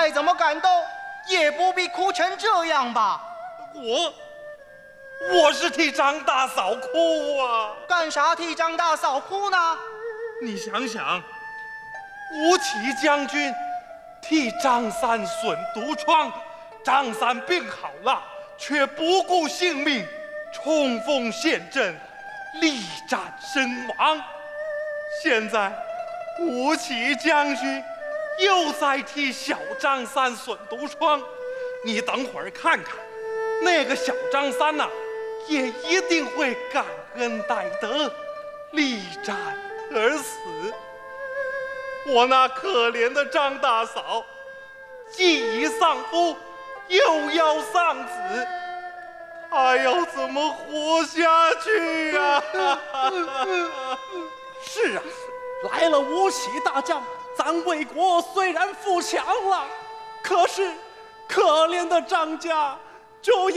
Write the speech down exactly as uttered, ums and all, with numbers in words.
再怎么感动，也不必哭成这样吧？ 我，我是替张大嫂哭啊！ 干啥替张大嫂哭呢？ 你想想，吴起将军替张三损毒疮，张三病好了，却不顾性命，冲锋陷阵，力战身亡。现在，吴起将军又在替小张三损毒疮，你等会儿看看，那个小张三呐、啊，也一定会感恩戴德，力战而死。我那可怜的张大嫂，既已丧夫，又要丧子，她要怎么活下去啊？ 是啊，来了吴起大将，咱魏国虽然富强了，可是可怜的张家就